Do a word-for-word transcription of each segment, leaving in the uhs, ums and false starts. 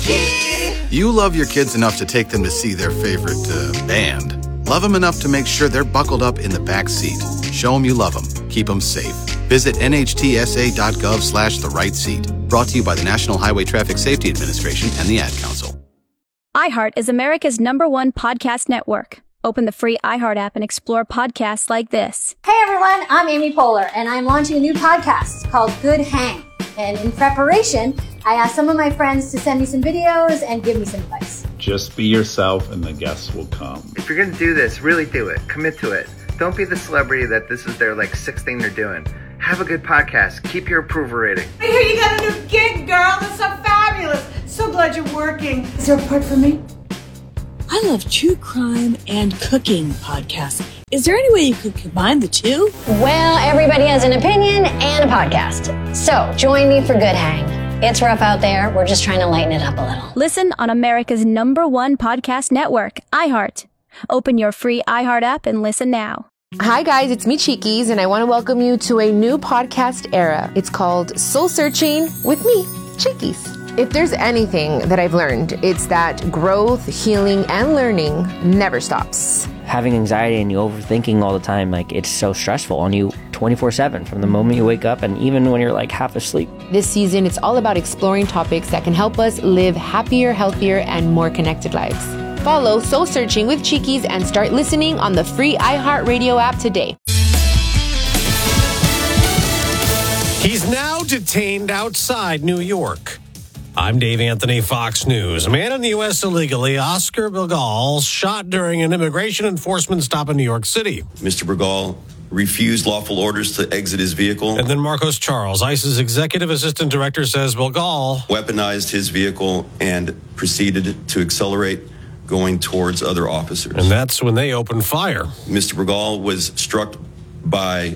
You love your kids enough to take them to see their favorite uh, band. Love them enough to make sure they're buckled up in the back seat. Show them you love them. Keep them safe. Visit nhtsa.gov slash the right seat. Brought to you by the National Highway Traffic Safety Administration and the Ad Council. iHeart is America's number one podcast network. Open the free iHeart app and explore podcasts like this. Hey everyone, I'm Amy Poehler, and I'm launching a new podcast called Good Hang. And in preparation, I asked some of my friends to send me some videos and give me some advice. Just be yourself and the guests will come. If you're going to do this, really do it. Commit to it. Don't be the celebrity that this is their like sixth thing they're doing. Have a good podcast. Keep your approval rating. I hear you got a new gig, girl. That's so fabulous. So glad you're working. Is there a part for me? I love true crime and cooking podcasts. Is there any way you could combine the two? Well, everybody has an opinion and a podcast. So join me for Good Hang. It's rough out there. We're just trying to lighten it up a little. Listen on America's number one podcast network, iHeart. Open your free iHeart app and listen now. Hi guys, it's me Cheekies, and I want to welcome you to a new podcast era. It's called Soul Searching with me, Cheekies. If there's anything that I've learned, it's that growth, healing, and learning never stops. Having anxiety and you overthinking all the time, like it's so stressful on you twenty-four seven from the moment you wake up and even when you're like half asleep. This season, it's all about exploring topics that can help us live happier, healthier, and more connected lives. Follow Soul Searching with Cheekies and start listening on the free iHeartRadio app today. He's now detained outside New York. I'm Dave Anthony, Fox News. A man in the U S illegally, Oscar Bergal, shot during an immigration enforcement stop in New York City. Mister Bergal refused lawful orders to exit his vehicle. And then Marcos Charles, ICE's executive assistant director, says Bergal weaponized his vehicle and proceeded to accelerate, going towards other officers. And that's when they opened fire. Mister Bergal was struck by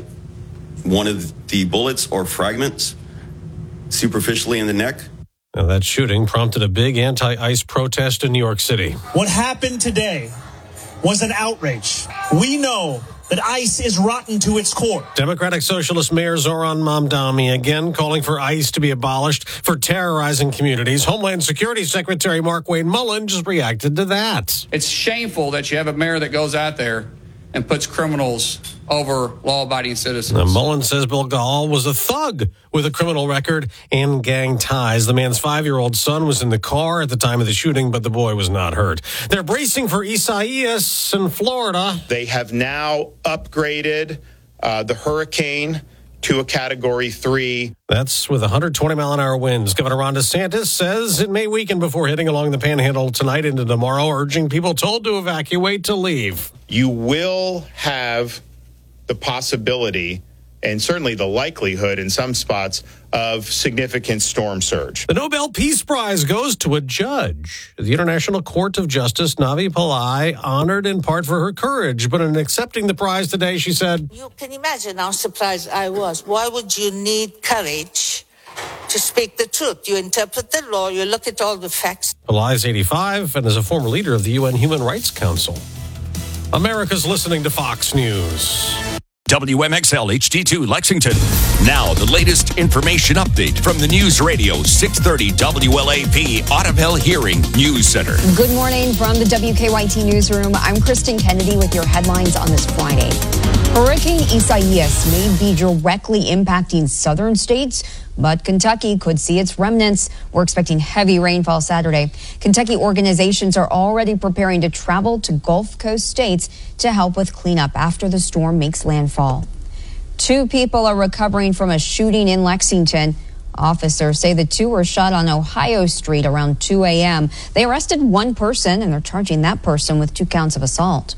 one of the bullets or fragments superficially in the neck. Now, that shooting prompted a big anti-ICE protest in New York City. What happened today was an outrage. We know that ICE is rotten to its core. Democratic Socialist Mayor Zoran Mamdani again calling for ICE to be abolished for terrorizing communities. Homeland Security Secretary Markwayne Mullin just reacted to that. It's shameful that you have a mayor that goes out there and puts criminals over law-abiding citizens. Now, Mullin says Bergal was a thug with a criminal record and gang ties. The man's five-year-old son was in the car at the time of the shooting, but the boy was not hurt. They're bracing for Isaias in Florida. They have now upgraded uh, the hurricane to a Category three. That's with one hundred twenty mile an hour winds. Governor Ron DeSantis says it may weaken before hitting along the Panhandle tonight into tomorrow, urging people told to evacuate to leave. You will have the possibility and certainly the likelihood in some spots of significant storm surge. The Nobel Peace Prize goes to a judge. The International Court of Justice, Navi Pillai, honored in part for her courage. But in accepting the prize today, she said, "You can imagine how surprised I was. Why would you need courage to speak the truth? You interpret the law, you look at all the facts." Pillai is eighty-five and is a former leader of the U N Human Rights Council. America's listening to Fox News. W M X L H D two Lexington. Now, the latest information update from the News Radio six thirty W L A P Audubon Hearing News Center. Good morning from the W K Y T Newsroom. I'm Kristen Kennedy with your headlines on this Friday. Hurricane Isaias may be directly impacting southern states, but Kentucky could see its remnants. We're expecting heavy rainfall Saturday. Kentucky organizations are already preparing to travel to Gulf Coast states to help with cleanup after the storm makes landfall. Two people are recovering from a shooting in Lexington. Officers say the two were shot on Ohio Street around two a.m. They arrested one person, and they're charging that person with two counts of assault.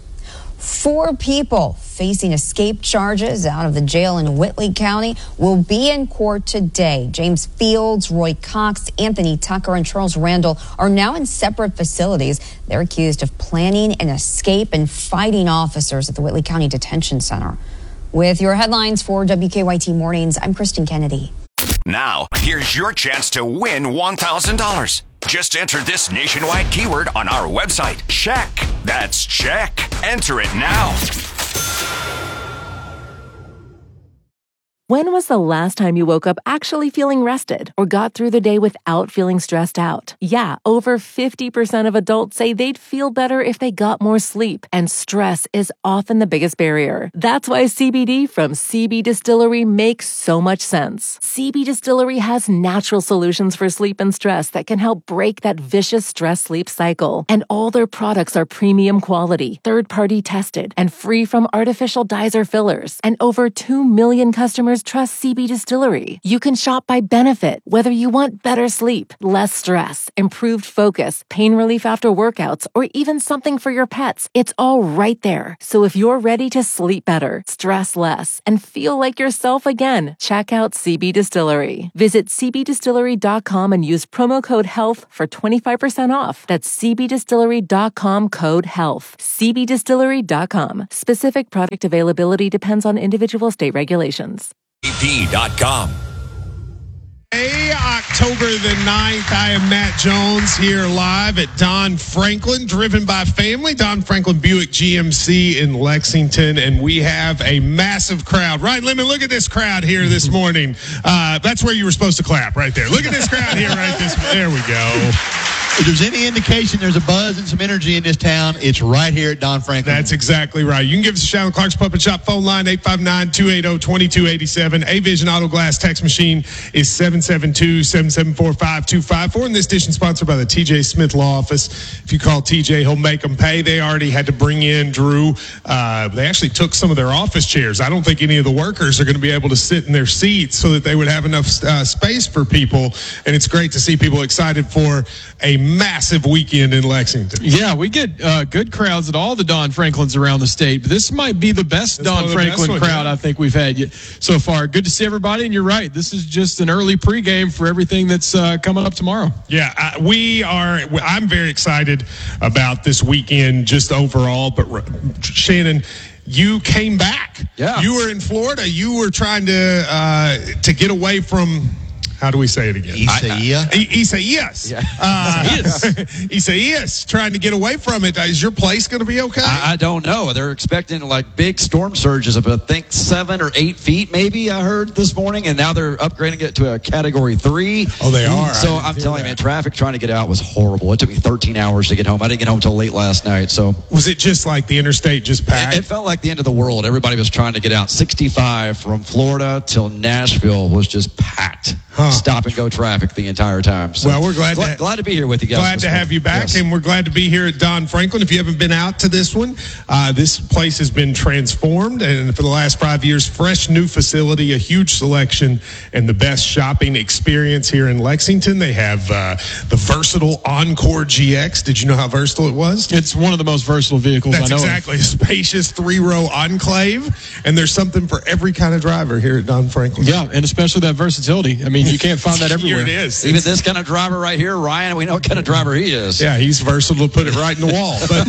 Four people facing escape charges out of the jail in Whitley County will be in court today. James Fields, Roy Cox, Anthony Tucker, and Charles Randall are now in separate facilities. They're accused of planning an escape and fighting officers at the Whitley County Detention Center. With your headlines for W K Y T Mornings, I'm Kristen Kennedy. Now, here's your chance to win one thousand dollars. Just enter this nationwide keyword on our website. Check. That's check. Enter it now. When was the last time you woke up actually feeling rested or got through the day without feeling stressed out? Yeah, over fifty percent of adults say they'd feel better if they got more sleep, and stress is often the biggest barrier. That's why C B D from C B Distillery makes so much sense. C B Distillery has natural solutions for sleep and stress that can help break that vicious stress-sleep cycle. And all their products are premium quality, third-party tested, and free from artificial dyes or fillers. And over two million customers trust C B Distillery. You can shop by benefit, whether you want better sleep, less stress, improved focus, pain relief after workouts, or even something for your pets. It's all right there. So if you're ready to sleep better, stress less, and feel like yourself again, check out C B Distillery. Visit c b distillery dot com and use promo code HEALTH for twenty-five percent off. That's c b distillery dot com code HEALTH. c b distillery dot com. Specific product availability depends on individual state regulations. A P dot com. Hey, October the ninth, I am Matt Jones here live at Don Franklin, driven by family. Don Franklin Buick G M C in Lexington, and we have a massive crowd. Ryan Lemon, look at this crowd here this morning. Uh, that's where you were supposed to clap, right there. Look at this crowd here, right this. There we go. If there's any indication there's a buzz and some energy in this town, it's right here at Don Franklin. That's exactly right. You can give us a shout on Clark's Puppet Shop phone line, eight five nine, two eight zero, two two eight seven. A-Vision Auto Glass text machine is seven seven two, seven seven four, five two five four. And this edition sponsored by the T J Smith Law Office. If you call T J, he'll make them pay. They already had to bring in Drew. Uh, they actually took some of their office chairs. I don't think any of the workers are going to be able to sit in their seats so that they would have enough uh, space for people. And it's great to see people excited for a massive weekend in Lexington. Yeah, we get uh, good crowds at all the Don Franklins around the state, but this might be the best That's Don Franklin best crowd one, yeah. I think we've had so far. Good to see everybody, and you're right. This is just an early pregame for everything that's uh, coming up tomorrow. Yeah, uh, we are. I'm very excited about this weekend just overall, but Shannon, you came back. Yeah. You were in Florida. You were trying to uh, to get away from. How do we say it again? Isaiah. Isaias. Yeah. Uh, Isaias. Trying to get away from it. Is your place going to be okay? I, I don't know. They're expecting like big storm surges of I think seven or eight feet, maybe. I heard this morning, and now they're upgrading it to a category three. Oh, they are. So I'm telling you, man, traffic trying to get out was horrible. It took me thirteen hours to get home. I didn't get home until late last night. So was it just like the interstate just packed? It, it felt like the end of the world. Everybody was trying to get out. sixty-five from Florida till Nashville was just packed. Huh. Stop and go traffic the entire time. So well, we're glad glad, to, glad to be here with you guys. Glad to have you back, yes. And we're glad to be here at Don Franklin. If you haven't been out to this one, uh, this place has been transformed, and for the last five years, fresh new facility, a huge selection, and the best shopping experience here in Lexington. They have uh, the versatile Encore G X. Did you know how versatile it was? It's one of the most versatile vehicles That's I know exactly of. A spacious three-row Enclave, and there's something for every kind of driver here at Don Franklin. Yeah, and especially that versatility. I mean, you can't find that everywhere. Here it is. Even this kind of driver right here, Ryan, we know what kind of driver he is. Yeah, he's versatile to put it right in the wall. But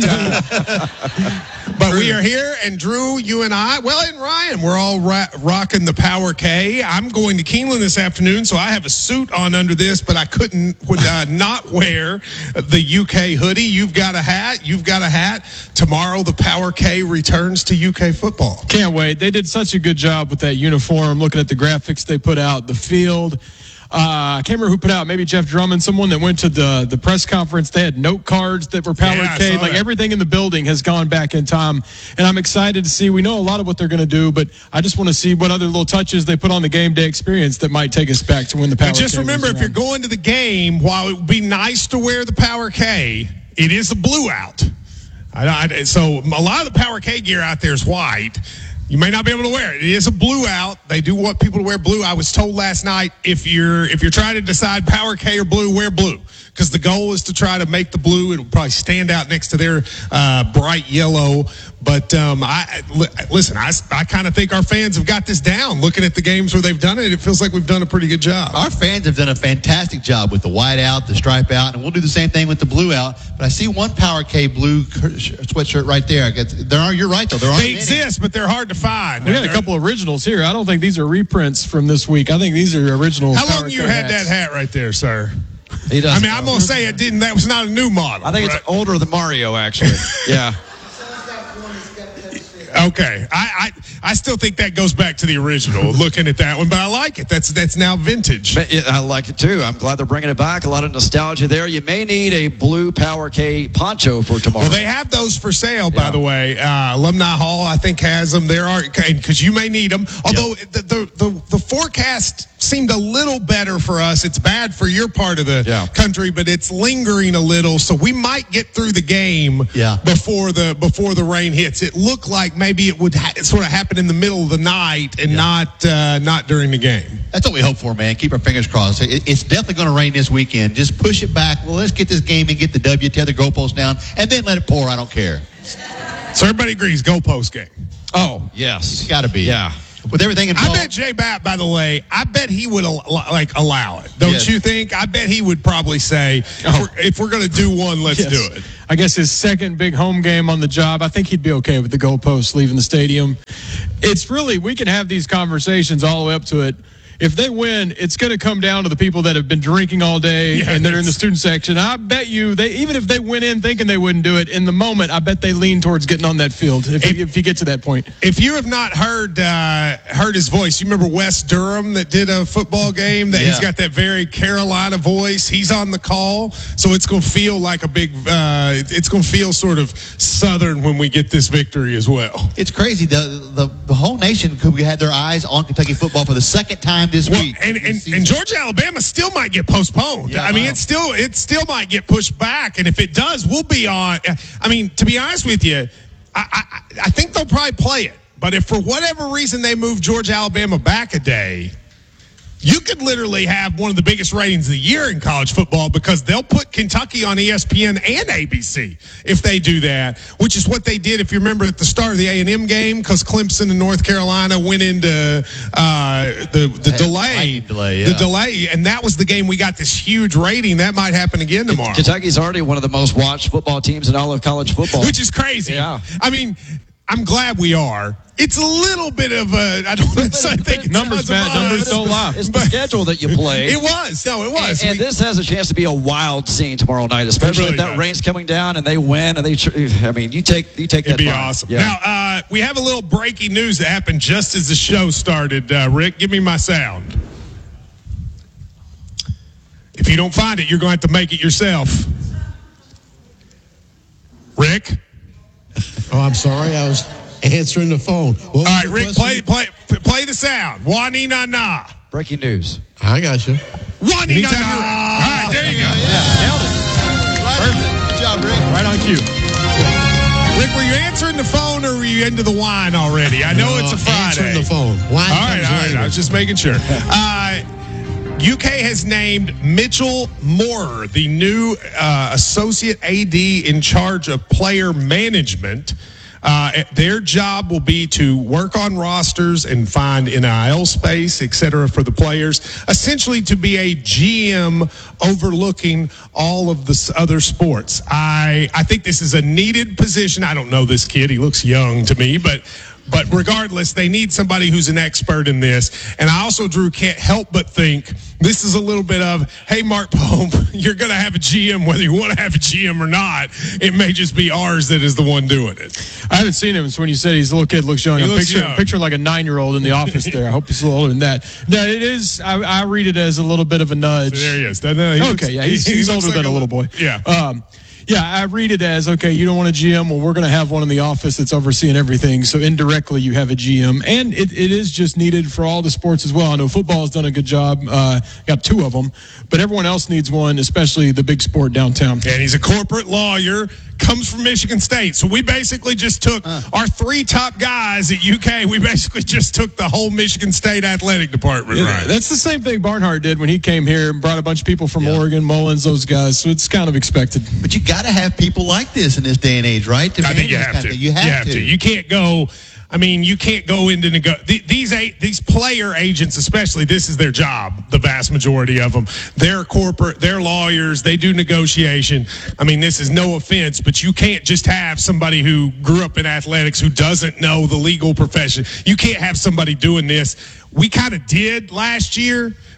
uh, but we are here, and Drew, you and I, well, and Ryan, we're all ra- rocking the Power K. I'm going to Keeneland this afternoon, so I have a suit on under this, but I couldn't would, uh, not wear the U K hoodie. You've got a hat. You've got a hat. Tomorrow, the Power K returns to U K football. Can't wait. They did such a good job with that uniform, looking at the graphics they put out, the field. Uh, I can't remember who put out, maybe Jeff Drummond, someone that went to the, the press conference. They had note cards that were Power yeah, K. Like that. Everything in the building has gone back in time. And I'm excited to see. We know a lot of what they're going to do, but I just want to see what other little touches they put on the game day experience that might take us back to when the Power but K. Just remember, if you're going to the game, while it would be nice to wear the Power K, it is a blue out. I, I, so a lot of the Power K gear out there is white. You may not be able to wear it. It is a blue out. They do want people to wear blue. I was told last night, if you're if you're trying to decide Power K or blue, wear blue. Because the goal is to try to make the blue. It'll probably stand out next to their uh, bright yellow. But um, I listen, I, I kind of think our fans have got this down. Looking at the games where they've done it, it feels like we've done a pretty good job. Our fans have done a fantastic job with the white out, the stripe out, and we'll do the same thing with the blue out. But I see one Power K blue sweatshirt right there. I guess there are. You're right though. There are. They exist, but they're hard to find. We got a couple originals here. I don't think these are reprints from this week. I think these are original. How long you had that hat right there, sir? He does. I mean, I'm gonna say it didn't. That was not a new model. I think right? it's older than Mario, actually. Yeah. Okay, I, I I still think that goes back to the original. Looking at that one, but I like it. That's that's now vintage. I like it too. I'm glad they're bringing it back. A lot of nostalgia there. You may need a blue Power K poncho for tomorrow. Well, they have those for sale, by Yeah. the way. Uh, Alumni Hall, I think, has them. There are because you may need them. Although the, the the the forecast seemed a little better for us. It's bad for your part of the Yeah. country, but it's lingering a little. So we might get through the game Yeah. before the before the rain hits. It looked like maybe it would ha- sort of happen in the middle of the night and not uh, not during the game. That's what we hope for, man. Keep our fingers crossed. It, it's definitely going to rain this weekend. Just push it back. Well, let's get this game and get the W, tear the goalpost down, and then let it pour. I don't care. So everybody agrees, goalpost game. Oh, yes. It's got to be. Yeah. With everything I involved. bet Jay Batt, by the way, I bet he would al- like allow it. Don't Yes. you think? I bet he would probably say, if Oh. we're, if we're going to do one, let's Yes. do it. I guess his second big home game on the job, I think he'd be okay with the goalposts leaving the stadium. It's really, we can have these conversations all the way up to it. If they win, it's going to come down to the people that have been drinking all day Yeah, and that are in the it's- student section. I bet you, they even if they went in thinking they wouldn't do it, in the moment, I bet they lean towards getting on that field if, If- you, if you get to that point. If you have not heard uh, heard his voice, you remember Wes Durham that did a football game? That he's Yeah. got that very Carolina voice. He's on the call, so it's going to feel like a big. Uh, it's going to feel sort of Southern when we get this victory as well. It's crazy. The, the the whole nation could had their eyes on Kentucky football for the second time this Well, week. and, and, and Georgia, Alabama still might get postponed. Yeah, I mean, wow. it still it still might get pushed back, and if it does, we'll be on. I mean, to be honest with you, I, I, I think they'll probably play it. But if for whatever reason they move Georgia, Alabama back a day, you could literally have one of the biggest ratings of the year in college football because they'll put Kentucky on E S P N and A B C if they do that, which is what they did, if you remember, at the start of the A and M game because Clemson and North Carolina went into uh, the, the Hey, delay. lightning delay, The yeah. delay, and that was the game we got this huge rating. That might happen again tomorrow. Kentucky's already one of the most watched football teams in all of college football. Which is crazy. Yeah. I mean, I'm glad we are. It's a little bit of a, I don't necessarily think Numbers, it's because Matt, of numbers us, don't lie. It's the schedule that you play. It was. No, it was. And, and We- this has a chance to be a wild scene tomorrow night, especially really if that does. rain's coming down and they win and they. Tr- I mean, you take you take It'd that. be fine. awesome. Yeah. Now, uh, we have a little breaking news that happened just as the show started. Uh, Rick, give me my sound. If you don't find it, you're going to have to make it yourself. Rick? Oh, I'm sorry. I was answering the phone. What was All right, the Rick, question? play, play, play the sound. Wani na na. Breaking news. I got you. Wani na na. All right, there you go. Good job, Rick. Right on cue. Rick, were you answering the phone or were you into the wine already? I know No, it's a Friday. answering the phone. Wine all right, comes all right. later. I was just making sure. Uh, U K has named Mitchell Moorer the new uh, associate A D in charge of player management. Uh, their job will be to work on rosters and find N I L space, et cetera, for the players. Essentially, to be a G M overlooking all of the s- other sports. I I think this is a needed position. I don't know this kid; he looks young to me, but. But regardless, they need somebody who's an expert in this. And I also, Drew, can't help but think this is a little bit of, hey, Mark Pope, you're going to have a G M whether you want to have a G M or not. It may just be ours that is the one doing it. I haven't seen him, so when you said he's a little kid, looks young. He I'm looks picturing, young. picturing like a nine-year-old in the office there. I hope he's a little older than that. No, it is. I, I read it as a little bit of a nudge. So there he is. No, no, he okay, looks- yeah, he's, he he's looks older like than a a little boy. Yeah. Um, yeah, I read it as, okay, you don't want a G M. Well, we're going to have one in the office that's overseeing everything. So indirectly, you have a G M. And it, it is just needed for all the sports as well. I know football has done a good job. Uh, got two of them. But everyone else needs one, especially the big sport downtown. And he's a corporate lawyer, comes from Michigan State. So we basically just took Uh. our three top guys at U K. We basically just took the whole Michigan State athletic department, Yeah, right? That's the same thing Barnhart did when he came here and brought a bunch of people from Yeah. Oregon, Mullins, those guys. So it's kind of expected. But you got to have people like this in this day and age, right? To I think manage you this have kind to. of thing. You have, to. You can't go. I mean, you can't go into nego- th- these eight, these player agents, especially. This is their job. The vast majority of them, they're corporate, they're lawyers, they do negotiation. I mean, this is no offense, but you can't just have somebody who grew up in athletics who doesn't know the legal profession. You can't have somebody doing this. We kind of did last year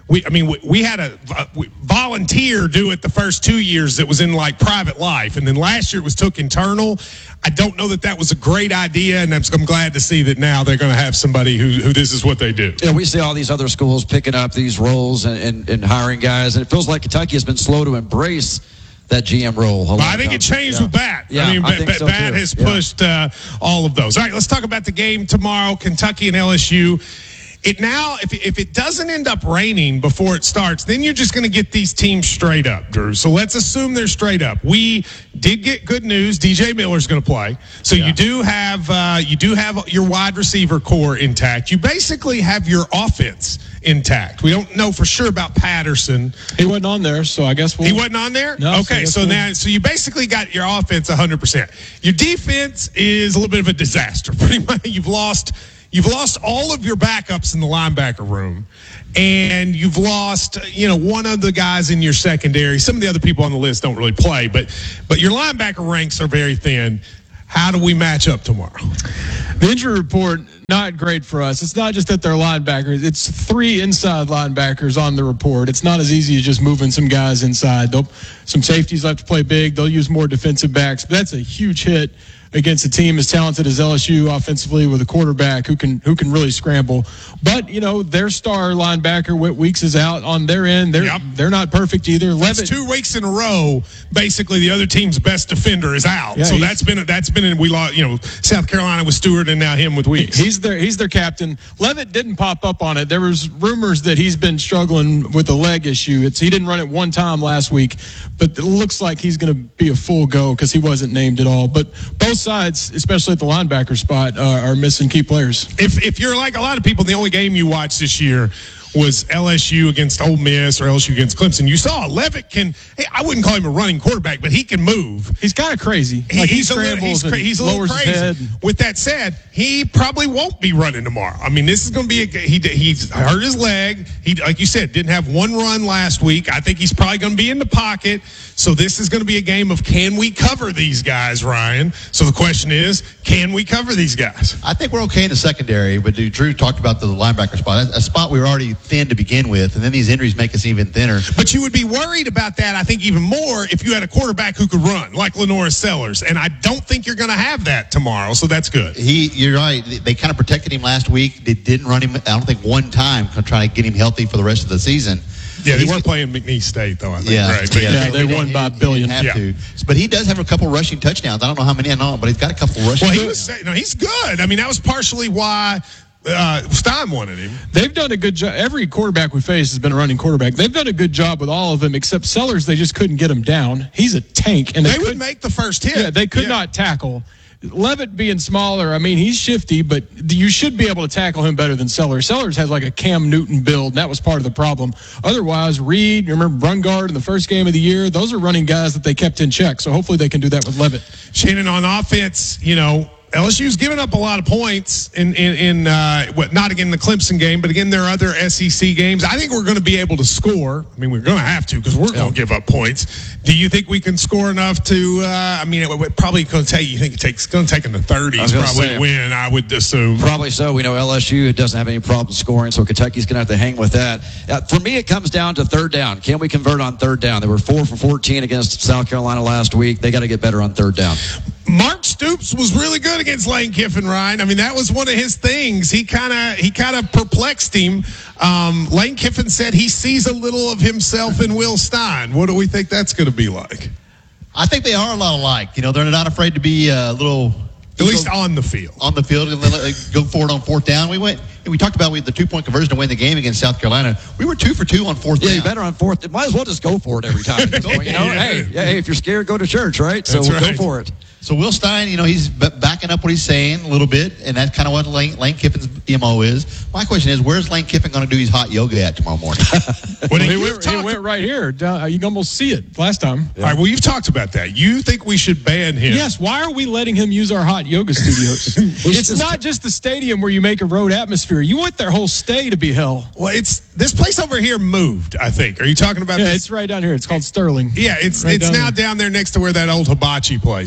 We, I mean, we, we had a, a we volunteer do it the first two years that was in like private life. And then last year it was took internal. I don't know that that was a great idea. And I'm, I'm glad to see that now they're going to have somebody who, who this is what they do. Yeah, we see all these other schools picking up these roles and, and, and hiring guys. And it feels like Kentucky has been slow to embrace that G M role. Well, I think it changed yeah. with Bat. Yeah, I mean, I Bat, think Bat, so Bat too. has Yeah. pushed uh, all of those. All right, let's talk about the game tomorrow, Kentucky and L S U. It now, if, if it doesn't end up raining before it starts, then you're just going to get these teams straight up, Drew. So let's assume they're straight up. We did get good news. D J Miller's going to play. So yeah. you do have uh, you do have your wide receiver core intact. You basically have your offense intact. We don't know for sure about Patterson. He wasn't on there, so I guess we'll... He wasn't on there? No, okay, so, so now, so you basically got your offense one hundred percent. Your defense is a little bit of a disaster. Pretty much, you've lost... You've lost all of your backups in the linebacker room, and you've lost, you know, one of the guys in your secondary. Some of the other people on the list don't really play, but but your linebacker ranks are very thin. How do we match up tomorrow? The injury report, not great for us. It's not just that they're linebackers. It's three inside linebackers on the report. It's not as easy as just moving some guys inside. They'll, some safeties have to play big. They'll use more defensive backs. But that's a huge hit against a team as talented as L S U offensively with a quarterback who can who can really scramble. But, you know, their star linebacker, Whit Weeks, is out on their end. They're yep. they're not perfect either. That's Levitt, two weeks in a row. Basically, the other team's best defender is out. Yeah, so that's been that's been in we lost, you know, South Carolina with Stewart and now him with Weeks. He's their he's their captain. Levitt didn't pop up on it. There was rumors that he's been struggling with a leg issue. It's he didn't run it one time last week, but it looks like he's going to be a full go because he wasn't named at all. But both sides, especially at the linebacker spot, uh, are missing key players. If if you're like a lot of people, the only game you watched this year was L S U against Ole Miss or L S U against Clemson. You saw Levitt can, hey, I wouldn't call him a running quarterback, but he can move. He's kind of crazy. He, like he's, he a little, he's, cra- he's a little crazy. With that said, he probably won't be running tomorrow. I mean, this is going to be a, he, he's hurt his leg. He, like you said, didn't have one run last week. I think he's probably going to be in the pocket. So this is going to be a game of can we cover these guys, Ryan? So the question is, can we cover these guys? I think we're okay in the secondary, but Drew talked about the linebacker spot, a spot we were already thin to begin with, and then these injuries make us even thinner. But you would be worried about that, I think, even more if you had a quarterback who could run, like Lenora Sellers, and I don't think you're going to have that tomorrow, so that's good. He, you're right. They kind of protected him last week. They didn't run him, I don't think, one time trying to get him healthy for the rest of the season. Yeah, they weren't playing McNeese State, though, I think. Yeah, right? But yeah, yeah, they, they won by a billion. Have yeah. to. But he does have a couple rushing touchdowns. I don't know how many I know, but he's got a couple rushing well, he touchdowns. was, no, he's good. I mean, that was partially why uh, Stein wanted him. They've done a good job. Every quarterback we face has been a running quarterback. They've done a good job with all of them, except Sellers. They just couldn't get him down. He's a tank. And They, they, would could, make the first hit. Yeah, they could yeah. not tackle. Levitt being smaller, I mean, he's shifty, but you should be able to tackle him better than Sellers. Sellers has like a Cam Newton build, and that was part of the problem. Otherwise, Reed, remember Brungard in the first game of the year? Those are running guys that they kept in check, so hopefully they can do that with Levitt. Shannon, on offense, you know, L S U's given up a lot of points in in, in uh, what not again the Clemson game, but again there are other S E C games. I think we're going to be able to score. I mean, we're going to have to because we're going to give up points. Do you think we can score enough to? Uh, I mean, it would probably going to take. You think it takes going to take in the thirties probably to win? I would assume. Probably so. We know L S U doesn't have any problem scoring, so Kentucky's going to have to hang with that. Uh, for me, it comes down to third down. Can we convert on third down? They were four for fourteen against South Carolina last week. They got to get better on third down. Mark Stoops was really good against Lane Kiffin, Ryan. I mean, that was one of his things. He kind of he kind of perplexed him. Um, Lane Kiffin said he sees a little of himself in Will Stein. What do we think that's going to be like? I think they are a lot alike. You know, they're not afraid to be a little. At least on the field. On the field and go forward on fourth down. We went. We talked about we had the two-point conversion to win the game against South Carolina. We were two for two on fourth yeah, down. Yeah, you better on fourth. Might as well just go for it every time. you know, yeah. hey, yeah, hey, if you're scared, go to church, right? So That's we'll right. go for it. So Will Stein, you know, he's b- backing up what he's saying a little bit, and that's kind of what Lane, Lane Kiffin's M O is. My question is, where's Lane Kiffin going to do his hot yoga at tomorrow morning? well, he, went, he went right here. Uh, you can almost see it last time. Yeah. All right, well, you've talked about that. You think we should ban him? Yes. Why are we letting him use our hot yoga studios? It's just, not just the stadium where you make a road atmosphere. You want their whole stay to be hell. Well, it's this place over here moved, I think. Are you talking about yeah, this? it's right down here. It's called Sterling. Yeah, it's right it's down now here. down there next to where that old hibachi place was. Yeah.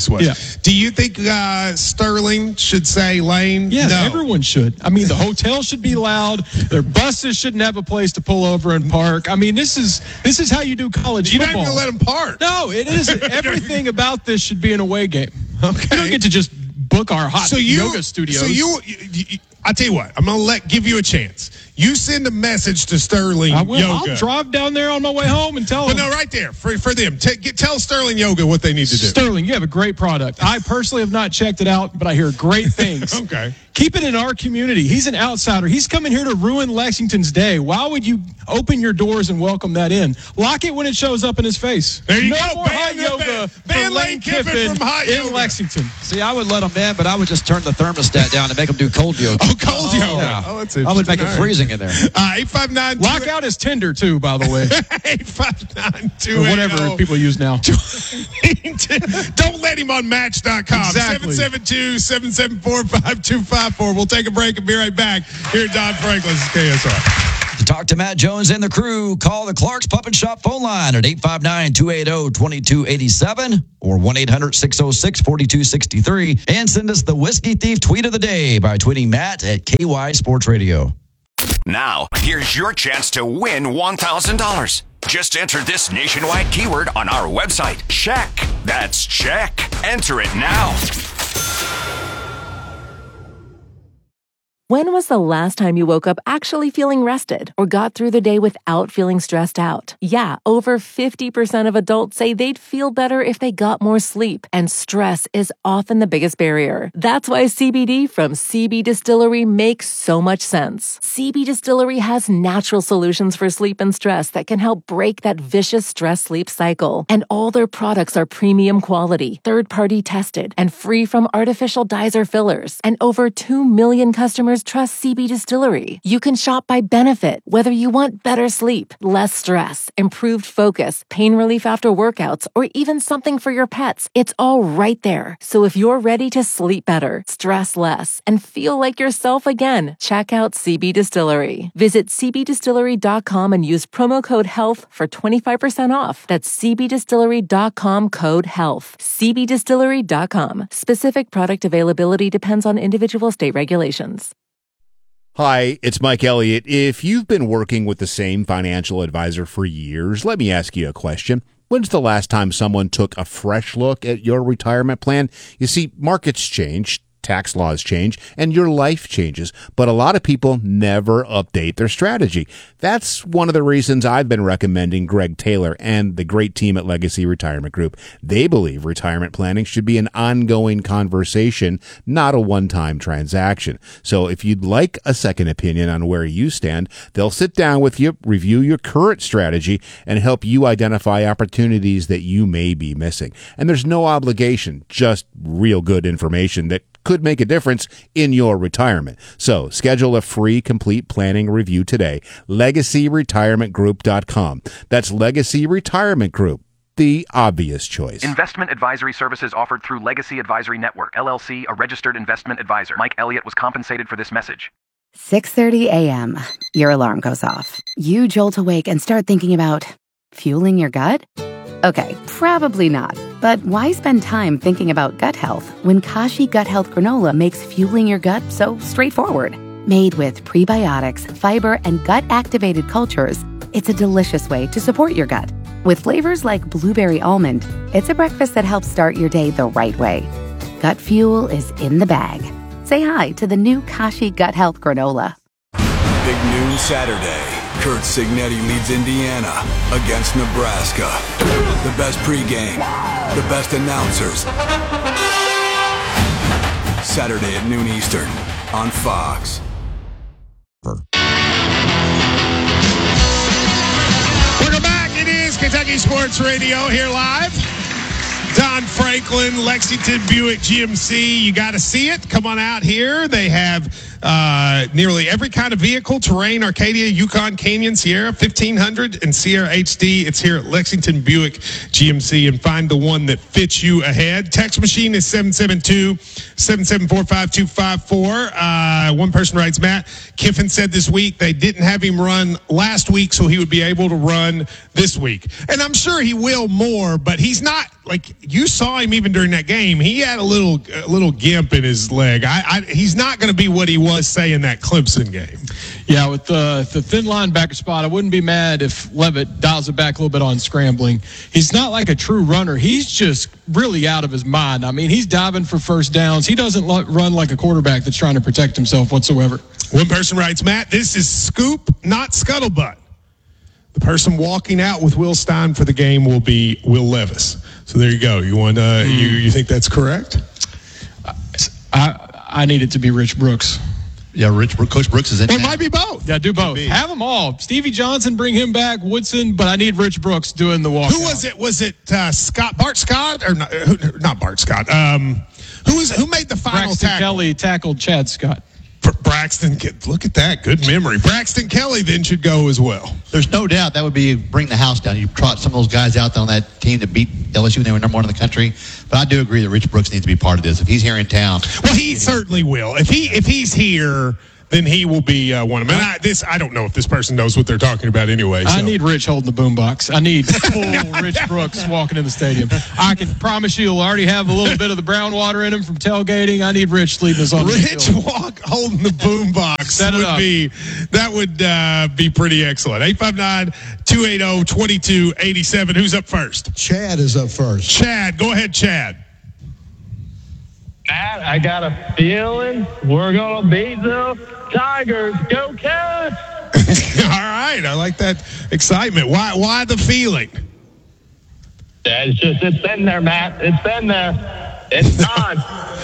Do you think uh, Sterling should say Lane? Yeah, no. Everyone should. I mean, the hotel should be loud. Their buses shouldn't have a place to pull over and park. I mean, this is this is how you do college You're football. not going to let them park. No, it isn't. Everything about this should be an away game. Okay. You don't get to just book our hot so you, yoga studios. So you, you, you I tell you what, I'm going to let give you a chance. You send a message to Sterling I will. Yoga. I'll drive down there on my way home and tell well, them. no, right there for for them. T- get, tell Sterling Yoga what they need to do. Sterling, you have a great product. I personally have not checked it out, but I hear great things. Okay. Keep it in our community. He's an outsider. He's coming here to ruin Lexington's day. Why would you open your doors and welcome that in? Lock it when it shows up in his face. There you no go. more Ban hot the- yoga ban- for ban Lane Lane Kiffin Kiffin from hot in yoga. Lexington. See, I would let them in, but I would just turn the thermostat down and make them do cold yoga. Oh, cold yoga. Yeah. Oh, that's I would make it interesting. freezing in there. Uh, eight five nine Lock out his Tinder, too, by the way. eight five nine two Or whatever people use now. Don't let him on Match dot com. Exactly. seven seven two, seven seven four, five two five four. We'll take a break and be right back here at Don Franklin's K S R. To talk to Matt Jones and the crew, call the Clark's Pump and Shop phone line at eight five nine, two eight zero, two two eight seven or one eight hundred, six oh six, four two six three. And send us the Whiskey Thief tweet of the day by tweeting Matt at K Y Sports Radio. Now, here's your chance to win one thousand dollars. Just enter this nationwide keyword on our website. Check. That's check. Enter it now. When was the last time you woke up actually feeling rested or got through the day without feeling stressed out? Yeah, over fifty percent of adults say they'd feel better if they got more sleep, and stress is often the biggest barrier. That's why C B D from C B Distillery makes so much sense. C B Distillery has natural solutions for sleep and stress that can help break that vicious stress-sleep cycle. And all their products are premium quality, third-party tested, and free from artificial dyes or fillers. And over two million customers trust C B Distillery. You can shop by benefit, whether you want better sleep, less stress, improved focus, pain relief after workouts, or even something for your pets. It's all right there. So if you're ready to sleep better, stress less, and feel like yourself again, check out C B Distillery. Visit c b distillery dot com and use promo code HEALTH for twenty-five percent off. That's c b distillery dot com code HEALTH. c b distillery dot com. Specific product availability depends on individual state regulations. Hi, it's Mike Elliott. If you've been working with the same financial advisor for years, let me ask you a question. When's the last time someone took a fresh look at your retirement plan? You see, markets change, tax laws change, and your life changes, but a lot of people never update their strategy. That's one of the reasons I've been recommending Greg Taylor and the great team at Legacy Retirement Group. They believe retirement planning should be an ongoing conversation, not a one-time transaction. So if you'd like a second opinion on where you stand, they'll sit down with you, review your current strategy, and help you identify opportunities that you may be missing. And there's no obligation, just real good information that could make a difference in your retirement. So schedule a free complete planning review today. legacy retirement group dot com. That's Legacy Retirement Group, the obvious choice. Investment advisory services offered through Legacy Advisory Network, L L C, a registered investment advisor. Mike Elliott was compensated for this message. six thirty a.m. Your alarm goes off. You jolt awake and start thinking about fueling your gut? Okay, probably not. But why spend time thinking about gut health when Kashi Gut Health Granola makes fueling your gut so straightforward? Made with prebiotics, fiber, and gut-activated cultures, it's a delicious way to support your gut. With flavors like blueberry almond, it's a breakfast that helps start your day the right way. Gut fuel is in the bag. Say hi to the new Kashi Gut Health Granola. Big noon Saturday. Kurt Signetti leads Indiana against Nebraska. The best pregame, the best announcers. Saturday at noon Eastern on Fox. Welcome back. It is Kentucky Sports Radio here live. Don Franklin, Lexington Buick G M C. You got to see it. Come on out here. They have Uh, nearly every kind of vehicle, terrain, Arcadia, Yukon, Canyon, Sierra, fifteen hundred, and Sierra H D. It's here at Lexington Buick G M C, and find the one that fits you ahead. Text machine is seven seven two, seven seven four, five two five four. Uh, one person writes, Matt, Kiffin said this week they didn't have him run last week, so he would be able to run this week. And I'm sure he will more, but he's not, like, you saw him even during that game. He had a little a little gimp in his leg. I, I he's not going to be what he was, say, in that Clemson game. Yeah, with the, the thin linebacker spot, I wouldn't be mad if Levitt dials it back a little bit on scrambling. He's not like a true runner. He's just really out of his mind. I mean, he's diving for first downs. He doesn't lo- run like a quarterback that's trying to protect himself whatsoever. One person writes, Matt, this is scoop, not scuttlebutt. The person walking out with Will Stein for the game will be Will Levis. So there you go. You want uh, mm. you you think that's correct? I I need it to be Rich Brooks. Yeah, Rich Coach Brooks is in. Or it might be both. Yeah, do both. Have them all. Stevie Johnson, bring him back. Woodson, but I need Rich Brooks doing the walk. Who was it? Was it uh, Scott Bart Scott or not? Who, not Bart Scott? Um, who was who made the final Braxton tackle? Kelly tackled Chad Scott. Braxton, look at that. Good memory. Braxton Kelly then should go as well. There's no doubt that would be bring the house down. You trot some of those guys out on that team that beat L S U when they were number one in the country. But I do agree that Rich Brooks needs to be part of this. If he's here in town. Well, he certainly will. If he if he's here, then he will be uh, one of them. And I, this, I don't know if this person knows what they're talking about anyway. So. I need Rich holding the boombox. I need full Rich Brooks walking in the stadium. I can promise you he'll already have a little bit of the brown water in him from tailgating. I need Rich leading us on the Rich field. walk holding the boombox. Set it would up. be that would uh, be pretty excellent. eight five nine, two eight zero, two two eight seven. Who's up first? Chad is up first. Chad, go ahead, Chad. Matt, I got a feeling we're going to beat the Tigers. Go Cats! All right, I like that excitement. Why Why the feeling? Yeah, it's just, it's been there, Matt. It's been there. It's time.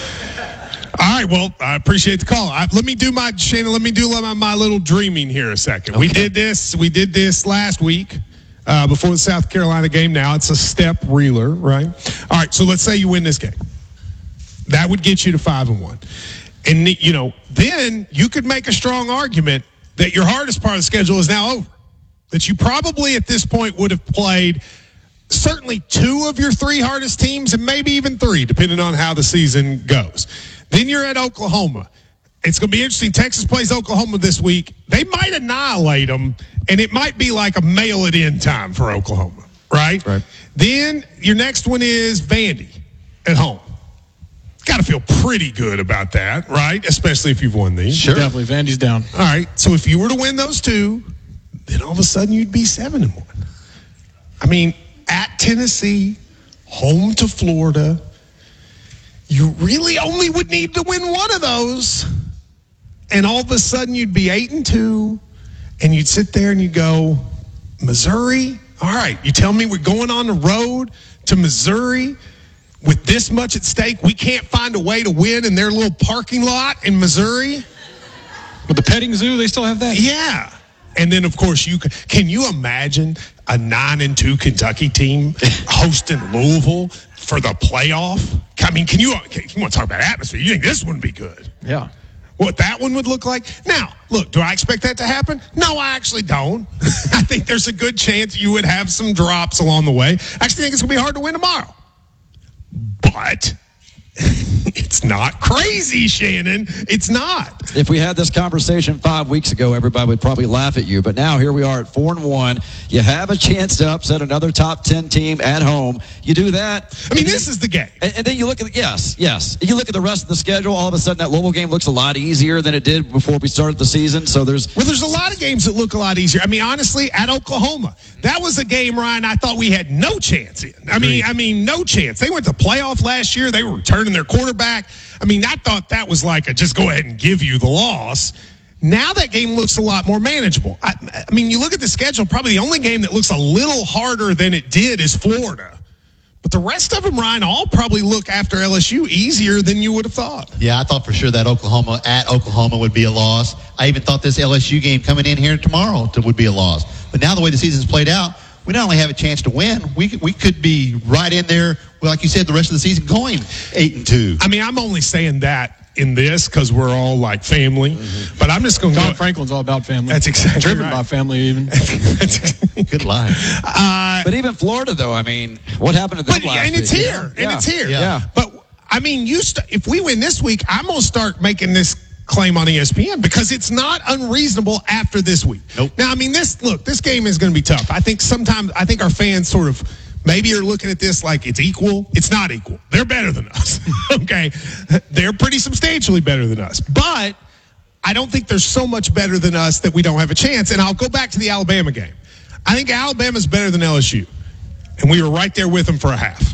All right, well, I appreciate the call. I, let me do my, Shannon, let me do my, my little dreaming here a second. Okay. We did this, we did this last week uh, before the South Carolina game. Now it's a step reeler, right? All right, so let's say you win this game. That would get you to five and one. And, you know, then you could make a strong argument that your hardest part of the schedule is now over. That you probably at this point would have played certainly two of your three hardest teams and maybe even three, depending on how the season goes. Then you're at Oklahoma. It's going to be interesting. Texas plays Oklahoma this week. They might annihilate them, and it might be like a mail-it-in time for Oklahoma, right? Right. Then your next one is Vandy at home. Got to feel pretty good about that, right? Especially if you've won these. Sure. Definitely. Vandy's down. All right. So if you were to win those two, then all of a sudden you'd be seven and one. I mean, at Tennessee, home to Florida, you really only would need to win one of those. And all of a sudden you'd be eight and two, and you'd sit there and you go, Missouri? All right. You tell me we're going on the road to Missouri with this much at stake, we can't find a way to win in their little parking lot in Missouri? With the petting zoo, they still have that? Yeah. And then, of course, you can, can you imagine a nine and two Kentucky team hosting Louisville for the playoff? I mean, can you, can, you want to talk about atmosphere? You think this one would be good? Yeah. What that one would look like? Now, look, do I expect that to happen? No, I actually don't. I think there's a good chance you would have some drops along the way. I actually think it's going to be hard to win tomorrow. But it's not crazy, Shannon. It's not. If we had this conversation five weeks ago, everybody would probably laugh at you. But now here we are at four and one. You have a chance to upset another top ten team at home. You do that. I mean, this then, is the game. And, and then you look at yes, yes. You look at the rest of the schedule. All of a sudden, that Louisville game looks a lot easier than it did before we started the season. So there's well, there's a lot of games that look a lot easier. I mean, honestly, at Oklahoma, that was a game, Ryan, I thought we had no chance in. I mean, I mean, no chance. They went to playoff last year. They were returning their quarterback. I mean, I thought that was like a just go ahead and give you the loss. Now that game looks a lot more manageable. I, I mean, you look at the schedule, probably the only game that looks a little harder than it did is Florida. But the rest of them, Ryan, all probably look after L S U easier than you would have thought. Yeah, I thought for sure that Oklahoma at Oklahoma would be a loss. I even thought this L S U game coming in here tomorrow to, would be a loss. But now the way the season's played out, we not only have a chance to win, we we could be right in there, like you said, the rest of the season going eight and two. I mean, I'm only saying that in this because we're all like family. Mm-hmm. But I'm just going to Don go. Franklin's all about family. That's exactly Driven right. by family, even. Good line. Uh, but even Florida, though, I mean, what happened to them but, last and it's week? here. Yeah. And it's here. Yeah. yeah. But, I mean, you st- if we win this week, I'm going to start making this claim on E S P N because it's not unreasonable after this week. Nope. Now, I mean, this look, this game is going to be tough. I think sometimes, I think our fans sort of maybe are looking at this like it's equal. It's not equal. They're better than us. Okay. They're pretty substantially better than us. But I don't think they're so much better than us that we don't have a chance. And I'll go back to the Alabama game. I think Alabama's better than L S U. And we were right there with them for a half.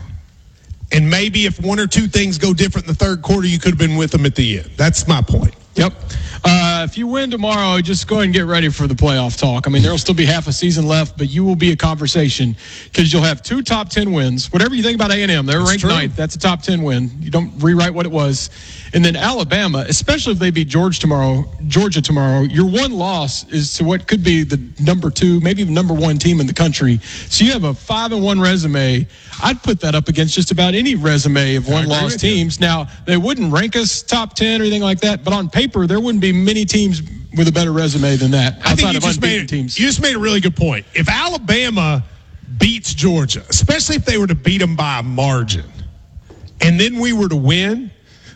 And maybe if one or two things go different in the third quarter, you could have been with them at the end. That's my point. Yep. Uh, if you win tomorrow, just go ahead and get ready for the playoff talk. I mean, there will still be half a season left, but you will be a conversation because you'll have two top ten wins. Whatever you think about A and M, they're That's ranked true. ninth. That's a top ten win. You don't rewrite what it was. And then Alabama, especially if they beat Georgia tomorrow, Georgia tomorrow, your one loss is to what could be the number two, maybe the number one team in the country. So you have a five and one resume. I'd put that up against just about any resume of one loss teams. Now, they wouldn't rank us top ten or anything like that, but on paper, there wouldn't be many teams with a better resume than that I think outside you of just unbeaten made teams. you just made a really good point. If Alabama beats Georgia, especially if they were to beat them by a margin, and then we were to win,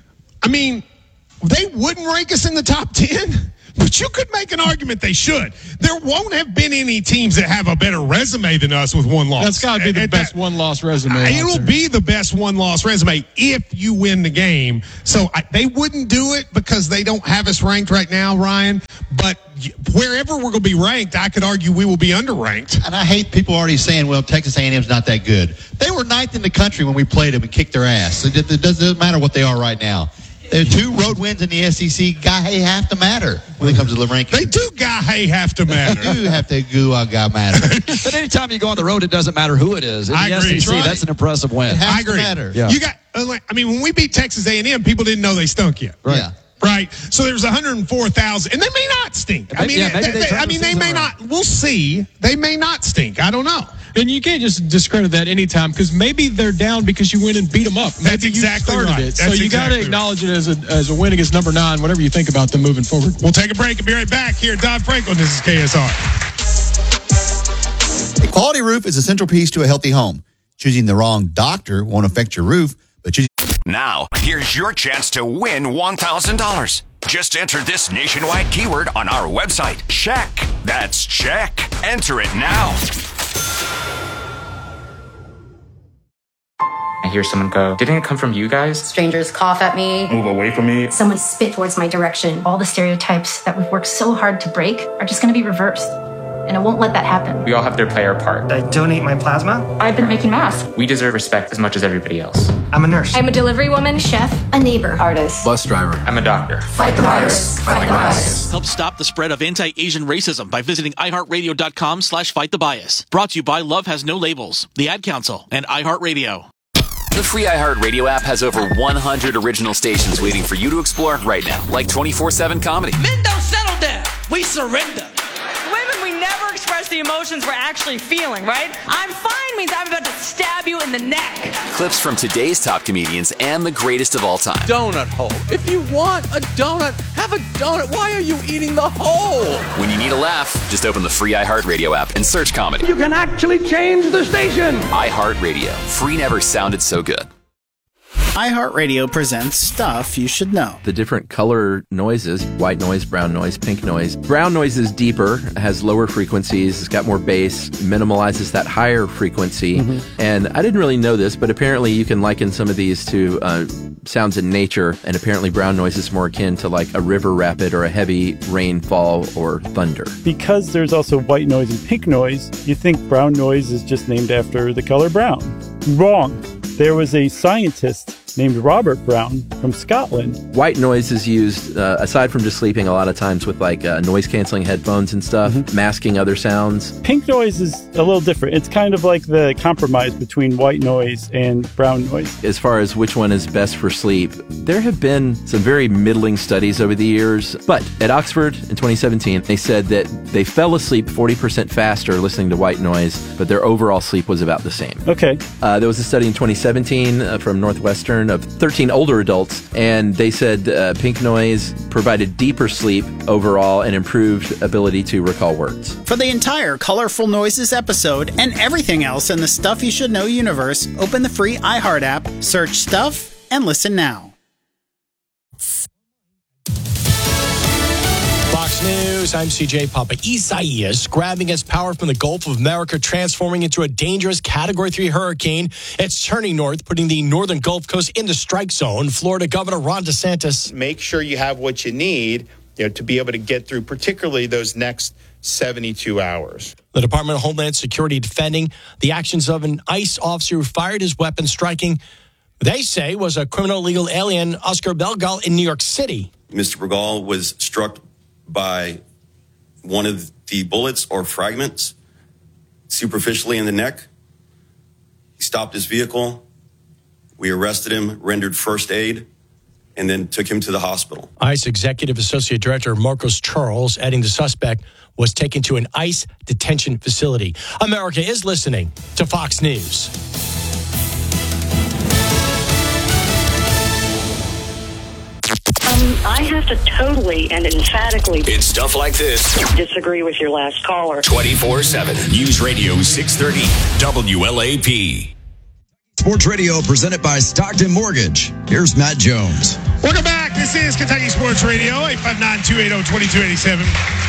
I mean, they wouldn't rank us in the top ten, but you could make an argument they should. There won't have been any teams that have a better resume than us with one loss. That's got to be the And best that- one-loss resume. out It'll there. be the best one-loss resume if you win the game. So I, they wouldn't do it because they don't have us ranked right now, Ryan. But y- wherever we're going to be ranked, I could argue we will be underranked. And I hate people already saying, well, Texas A and M's not that good. They were ninth in the country when we played them and kicked their ass. It, it doesn't matter what they are right now. There are two road wins in the S E C. Guy, hey, have to matter when it comes to the ranking. They do, guy, hey, have to matter. They do have to go, uh, guy matter. But anytime you go on the road, it doesn't matter who it is. In I the agree. S E C, That's right. that's an impressive win. It has I agree. to matter. Yeah. You got. I mean, when we beat Texas A and M, people didn't know they stunk yet. Right. Yeah. Right. So there's one hundred four thousand, and they may not stink. I Maybe- mean, yeah, maybe they, they they- turn I the mean, they season may around. not. We'll see. They may not stink. I don't know. And you can't just discredit that anytime because maybe they're down because you went and beat them up. Maybe That's you exactly started right. it. So That's you got to exactly acknowledge it as a as a win against number nine, whatever you think about them moving forward. We'll take a break and be right back here at Don Franklin. This is K S R. A quality roof is a central piece to a healthy home. Choosing the wrong doctor won't affect your roof, but choosing... Now, here's your chance to win one thousand dollars. Just enter this nationwide keyword on our website. Check. That's check. Enter it now. I hear someone go, didn't it come from you guys? Strangers cough at me. Move away from me. Someone spit towards my direction. All the stereotypes that we've worked so hard to break are just going to be reversed. And I won't let that happen. We all have to play our part. I donate my plasma. I've been making masks. We deserve respect as much as everybody else. I'm a nurse. I'm a delivery woman, chef, a neighbor, artist. Bus driver. I'm a doctor. Fight the virus. Fight the bias. Help stop the spread of anti-Asian racism by visiting iHeartRadio.com slash fight the bias. Brought to you by Love Has No Labels, the Ad Council, and iHeartRadio. The free iHeartRadio app has over one hundred original stations waiting for you to explore right now, like twenty-four seven comedy. Men don't settle down. We surrender. Women, we never express the emotions we're actually feeling, right? I'm fine means I'm about to stab you in the neck. Clips from today's top comedians and the greatest of all time. Donut hole. If you want a donut, have a donut. Why are you eating the hole? When you need a laugh, just open the free iHeartRadio app and search comedy. You can actually change the station. iHeartRadio. Free never sounded so good. iHeartRadio presents Stuff You Should Know. The different color noises, white noise, brown noise, pink noise. Brown noise is deeper, has lower frequencies, it's got more bass, minimalizes that higher frequency. Mm-hmm. And I didn't really know this, but apparently you can liken some of these to uh, sounds in nature, and apparently brown noise is more akin to like a river rapid or a heavy rainfall or thunder. Because there's also white noise and pink noise, you think brown noise is just named after the color brown. Wrong. There was a scientist named Robert Brown from Scotland. White noise is used, uh, aside from just sleeping, a lot of times with like uh, noise-canceling headphones and stuff, mm-hmm. masking other sounds. Pink noise is a little different. It's kind of like the compromise between white noise and brown noise. As far as which one is best for sleep, there have been some very middling studies over the years. But at Oxford in twenty seventeen, they said that they fell asleep forty percent faster listening to white noise, but their overall sleep was about the same. Okay. Uh, there was a study in twenty seventeen uh, from Northwestern children, of thirteen older adults, and they said uh, pink noise provided deeper sleep overall and improved ability to recall words. For the entire Colorful Noises episode and everything else in the Stuff You Should Know universe, open the free iHeart app, search Stuff, and listen now. Fox News, I'm C J Papa. Isaias grabbing its power from the Gulf of America, transforming into a dangerous Category three hurricane. It's turning north, putting the northern Gulf Coast into strike zone. Florida Governor Ron DeSantis. Make sure you have what you need, you know, to be able to get through particularly those next seventy-two hours. The Department of Homeland Security defending the actions of an ICE officer who fired his weapon, striking, they say, was a criminal illegal alien, Oscar Belgal, in New York City. Mister Bergal was struck by one of the bullets or fragments superficially in the neck. He stopped his vehicle. We arrested him, rendered first aid, and then took him to the hospital. ICE Executive Associate Director Marcos Charles adding the suspect was taken to an ICE detention facility. America is listening to Fox News. Um, I have to totally and emphatically It's stuff like this. disagree with your last caller. twenty-four seven. News Radio six thirty W L A P. Sports Radio presented by Stockton Mortgage. Here's Matt Jones. Welcome back. This is Kentucky Sports Radio, eight five nine, two eight zero, two two eight seven.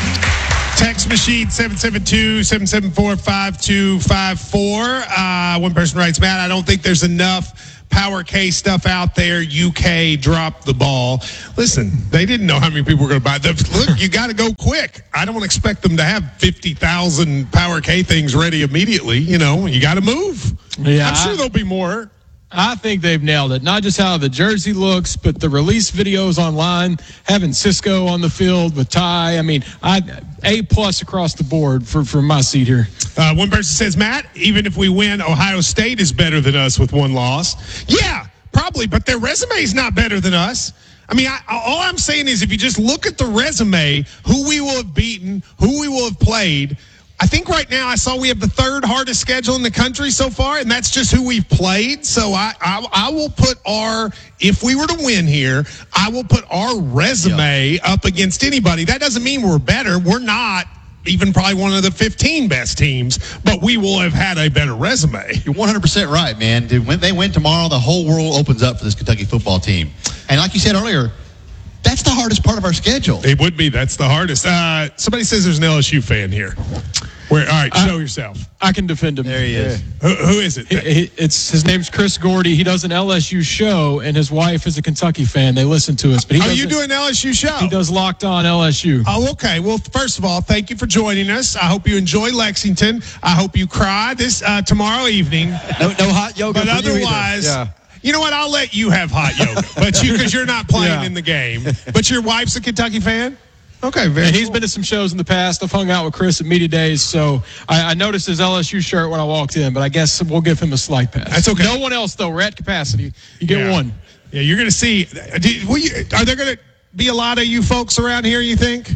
Text machine, seven seven two, seven seven four, five two five four. Uh, one person writes, Matt, I don't think there's enough Power K stuff out there. U K dropped the ball. Listen, they didn't know how many people were going to buy them. Look, you got to go quick. I don't expect them to have fifty thousand Power K things ready immediately. You know, you got to move. Yeah, I'm sure I, there'll be more. I think they've nailed it. Not just how the jersey looks, but the release videos online, having Cisco on the field with Ty. I mean, I A plus across the board for, for my seat here. Uh, one person says, Matt, even if we win, Ohio State is better than us with one loss. Yeah, probably, but their resume is not better than us. I mean, I, all I'm saying is if you just look at the resume, who we will have beaten, who we will have played, I think right now I saw we have the third hardest schedule in the country so far, and that's just who we've played. So I, I, I will put our, if we were to win here, I will put our resume yeah. up against anybody. That doesn't mean we're better. We're not even probably one of the fifteen best teams, but we will have had a better resume. You're one hundred percent right, man. Dude, when they win tomorrow, the whole world opens up for this Kentucky football team. And like you said earlier, that's the hardest part of our schedule. It would be. That's the hardest. Uh, somebody says there's an L S U fan here. Where? All right, show I, yourself. I can defend him. There he is. Who, who is it? He, he, it's his name's Chris Gordy. He does an L S U show, and his wife is a Kentucky fan. They listen to us. But he Are does you a, doing an L S U show? He does Locked On L S U. Oh, okay. Well, first of all, thank you for joining us. I hope you enjoy Lexington. I hope you cry this uh, tomorrow evening. No, no hot yoga. But for otherwise. You, yeah. You know what? I'll let you have hot yoga, but you because you're not playing yeah. in the game. But your wife's a Kentucky fan. Okay, very. And he's cool. been to some shows in the past. I've hung out with Chris at media days, so I, I noticed his L S U shirt when I walked in. But I guess we'll give him a slight pass. That's okay. No one else though. We're at capacity. You get yeah. one. Yeah, you're going to see. Do, will you, are there going to be a lot of you folks around here? You think?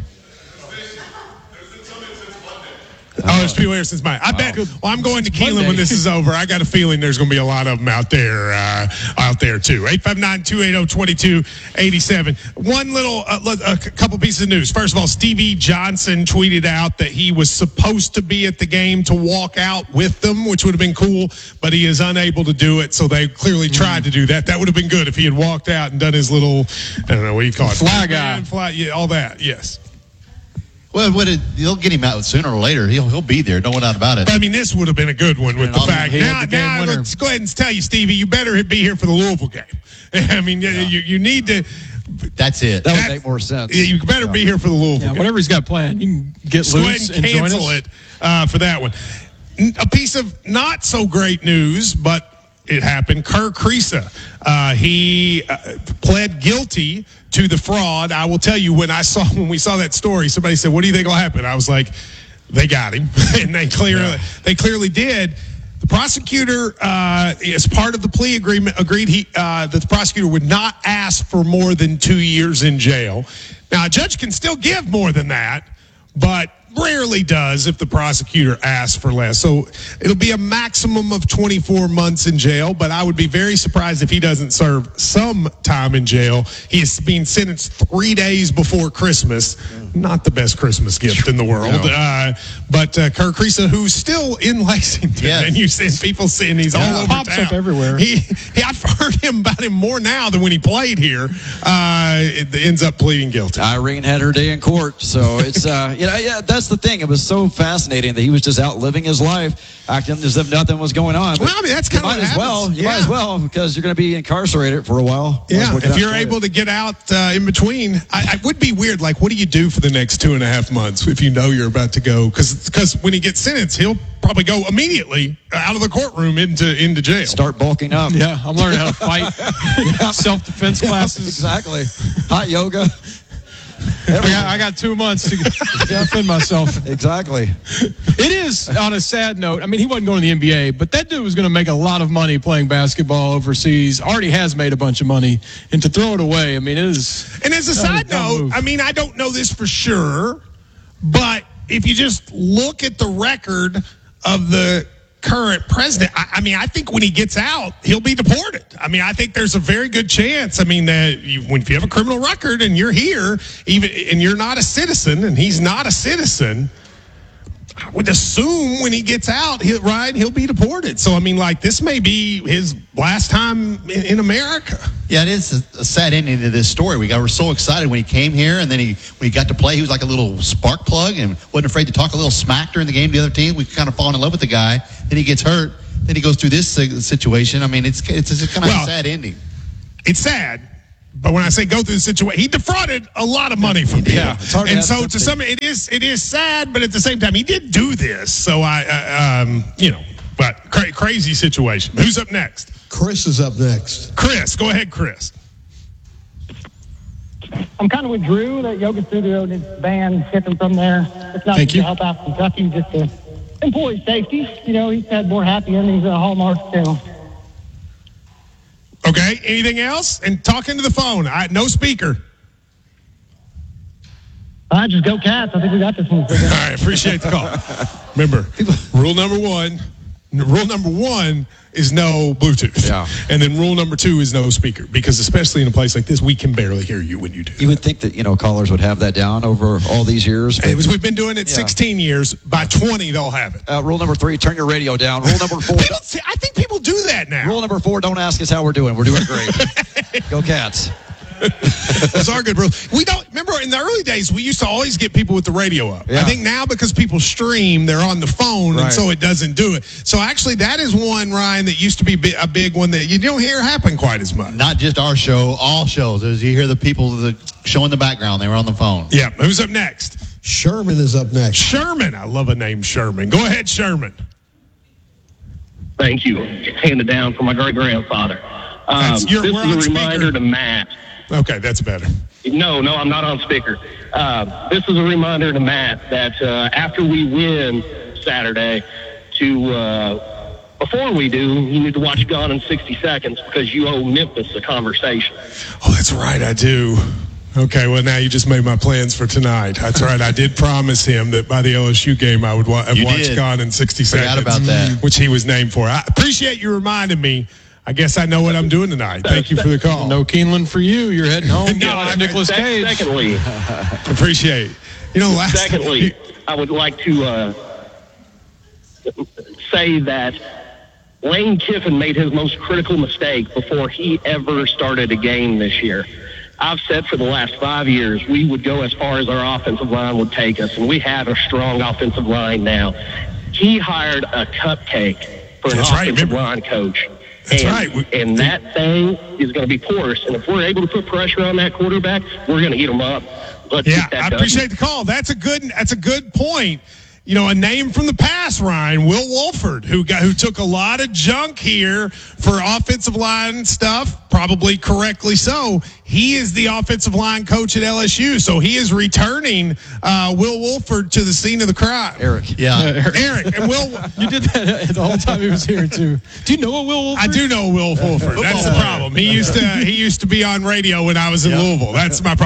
Oh, there's people here since Monday. I bet. Well, I'm going to Keelan when this is over. I got a feeling there's going to be a lot of them out there, uh, out there too. eight five nine, two eight zero, two two eight seven. One little, uh, a couple pieces of news. First of all, Stevie Johnson tweeted out that he was supposed to be at the game to walk out with them, which would have been cool, but he is unable to do it. So they clearly tried to do that. That would have been good if he had walked out and done his little, I don't know what you call it, fly guy, fly, yeah, all that. Yes. Well, what it, they'll get him out sooner or later. He'll he'll be there. No doubt about it. I mean, this would have been a good one with and the fact. Now, the now let's go ahead and tell you, Stevie, you better be here for the Louisville game. I mean, yeah. you you need to. That's it. That would make more sense. You better yeah. be here for the Louisville yeah, game. Whatever he's got planned, you can get Just loose go ahead and, and cancel join us. it uh, for that one. A piece of not so great news, but it happened. Kerr Kriisa, uh, he uh, pled guilty to the fraud. I will tell you, when I saw when we saw that story, somebody said, "What do you think will happen?" I was like, "They got him," and they clearly yeah. they clearly did. The prosecutor, uh, as part of the plea agreement, agreed he uh, that the prosecutor would not ask for more than two years in jail. Now, a judge can still give more than that, but rarely does if the prosecutor asks for less. So it'll be a maximum of twenty-four months in jail, but I would be very surprised if he doesn't serve some time in jail. He is being sentenced three days before Christmas. Not the best Christmas gift in the world. No. Uh, but uh, Kerr Kriisa, who's still in Lexington, yes. and you see people seeing he's yeah. all over pops town. Up everywhere. He, he, I've heard him about him more now than when he played here. Uh, it ends up pleading guilty. Irene had her day in court, so it's uh, you know, yeah, that's the thing. It was so fascinating that he was just out living his life, acting as if nothing was going on. Well, I mean, that's kind of might what as happens. well. You yeah. might as well because you're going to be incarcerated for a while. Yeah, if you're able to get out uh, in between, I, I would be weird. Like, what do you do for the next two and a half months if you know you're about to go? Because because when he gets sentenced, he'll probably go immediately out of the courtroom into into jail. Start bulking up. Yeah, I'm learning how to fight. Self-defense classes. Exactly. Hot yoga. I got, I got two months to defend myself. Exactly. It is, on a sad note, I mean, he wasn't going to the N B A, but that dude was going to make a lot of money playing basketball overseas. Already has made a bunch of money. And to throw it away, I mean, it is. And as a side note, move. I mean, I don't know this for sure, but if you just look at the record of the current president, I, I mean, I think when he gets out, he'll be deported. I mean, I think there's a very good chance. I mean, that you, when if you have a criminal record and you're here, even and you're not a citizen, and he's not a citizen, I would assume when he gets out, he'll right, he'll be deported. So I mean, like, this may be his last time in, in America. Yeah, it is a, a sad ending to this story. We got were so excited when he came here, and then he when he got to play, he was like a little spark plug and wasn't afraid to talk a little smack during the game to the other team. We kind of fallen in love with the guy. Then he gets hurt. Then he goes through this situation. I mean, it's it's, it's kind of well, a sad ending. It's sad. But when I say go through the situation, he defrauded a lot of money from people. Yeah, it's hard and to so to some, it is it is sad, but at the same time, he did do this. So I, uh, um, you know, but cra- crazy situation. Who's up next? Chris is up next. Chris, go ahead, Chris. I'm kind of with Drew that Yoga Studio and his band shipping from there. It's not Thank just you. to help out Kentucky, just to employee safety. You know, he's had more happy endings than a Hallmark channel. Okay, anything else? And talk into the phone. I, no speaker. I just go Cats. I think we got this one. All right, appreciate the call. Remember, rule number one, rule number one is no Bluetooth. Yeah. And then rule number two is no speaker, because especially in a place like this, we can barely hear you when you do. You would think that, you know, callers would have that down over all these years. It was, we've been doing it yeah. sixteen years. By twenty, they'll have it. Uh, rule number three, turn your radio down. Rule number four. See, I think people do that now. Rule number four, don't ask us how we're doing. We're doing great. Go Cats. Those are good rules. We don't remember in the early days we used to always get people with the radio up. Yeah. I think now because people stream, they're on the phone, right. and so it doesn't do it. So actually, that is one, Ryan, that used to be a big one that you don't hear happen quite as much. Not just our show, all shows. As you hear the people the show in the background, they were on the phone. Yeah. Who's up next? Sherman is up next. Sherman. I love a name, Sherman. Go ahead, Sherman. Thank you. Handed down from my great grandfather. Um, your, this is a reminder to Matt. Okay, that's better. No, no, I'm not on speaker. Uh, this is a reminder to Matt that uh, after we win Saturday, to uh, before we do, you need to watch Gone in sixty seconds because you owe Memphis a conversation. Oh, that's right, I do. Okay, well, now you just made my plans for tonight. That's right. I did promise him that by the L S U game, I would wa- have you watched did. Gone in sixty Forgot seconds. about that. Which he was named for. I appreciate you reminding me. I guess I know what I'm doing tonight. Thank you for the call. No Keeneland for you. You're heading home. No, no Nicolas Cage. Secondly, appreciate it. You know, last secondly, I would like to uh, say that Lane Kiffin made his most critical mistake before he ever started a game this year. I've said for the last five years we would go as far as our offensive line would take us, and we have a strong offensive line now. He hired a cupcake for an That's offensive right, line coach. That's and, right. We, and that thing is going to be porous. And if we're able to put pressure on that quarterback, we're going to eat him up. Let's yeah, get that I done. appreciate the call. That's a good. That's a good point. You know, a name from the past, Ryan, Will Wolford, who got who took a lot of junk here for offensive line stuff, probably correctly so. He is the offensive line coach at L S U, so he is returning uh, Will Wolford to the scene of the crime. Eric. Yeah. Uh, Eric. Eric. And Will, you did that the whole time he was here, too. Do you know a Will Wolford? I do know Will Wolford. That's the problem. He used to he used to be on radio when I was in Yep. Louisville. That's my problem.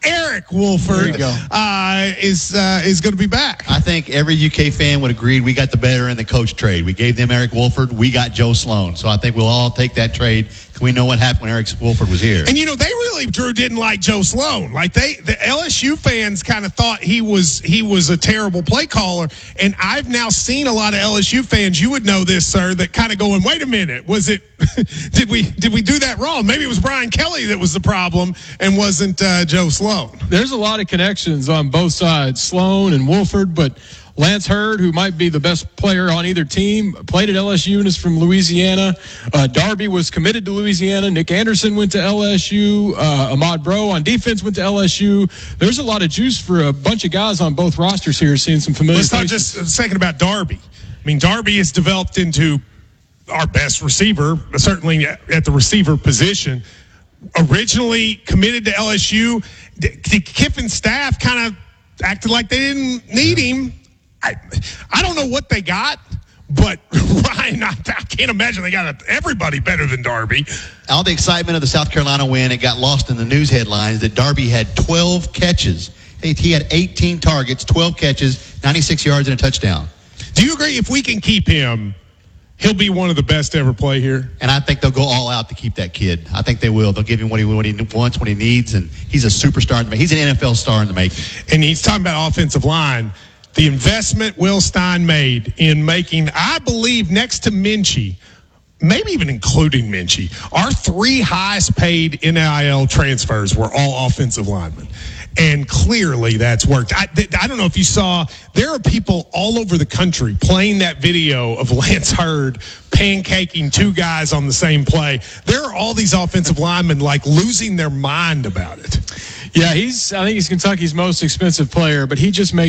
Eric Wolford uh, is uh, is going to be back. I think every U K fan would agree we got the better in the coach trade. We gave them Eric Wolford. We got Joe Sloan. So I think we'll all take that trade. We know what happened when Eric Wolford was here. And, you know, they really, Drew, didn't like Joe Sloan. Like, they, the L S U fans kind of thought he was he was a terrible play caller. And I've now seen a lot of L S U fans, you would know this, sir, that kind of going, wait a minute, was it, did we did we do that wrong? Maybe it was Brian Kelly that was the problem and wasn't uh, Joe Sloan. There's a lot of connections on both sides, Sloan and Wolford, but Lance Hurd, who might be the best player on either team, played at L S U and is from Louisiana. Uh, Darby was committed to Louisiana. Nick Anderson went to L S U. Uh, Ahmad Bro on defense went to L S U. There's a lot of juice for a bunch of guys on both rosters here, seeing some familiar Let's faces. talk just a second about Darby. I mean, Darby has developed into our best receiver, certainly at the receiver position. Originally committed to L S U, the Kiffin staff kind of acted like they didn't need him. I, I don't know what they got, but Ryan, I, I can't imagine they got everybody better than Darby. All the excitement of the South Carolina win, it got lost in the news headlines that Darby had twelve catches. He had eighteen targets, twelve catches, ninety-six yards, and a touchdown. Do you agree if we can keep him, he'll be one of the best to ever play here? And I think they'll go all out to keep that kid. I think they will. They'll give him what he, what he wants, what he needs, and he's a superstar in the making. He's an N F L star in the making. And he's talking about offensive line. The investment Will Stein made in making, I believe, next to Minchie, maybe even including Minchie, our three highest paid N I L transfers were all offensive linemen. And clearly that's worked. I, I don't know if you saw, there are people all over the country playing that video of Lance Hurd pancaking two guys on the same play. There are all these offensive linemen like losing their mind about it. Yeah, he's, I think he's Kentucky's most expensive player, but he just makes